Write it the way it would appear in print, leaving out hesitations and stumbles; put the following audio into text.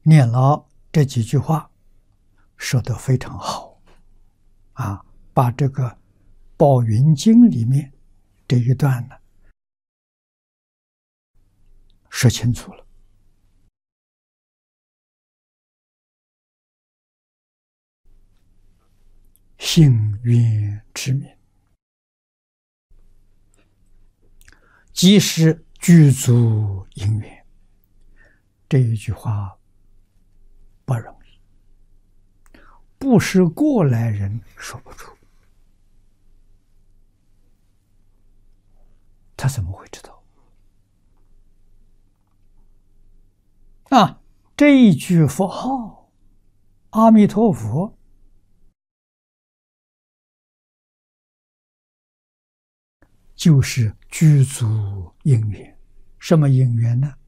念老这几句话说得非常好啊，把这个宝云经里面这一段呢说清楚了。幸愿之名，即是具足因缘。这一句话不容易，不是过来人说不出。他怎么会知道？这一句佛号阿弥陀佛就是具足因缘。什么因缘呢？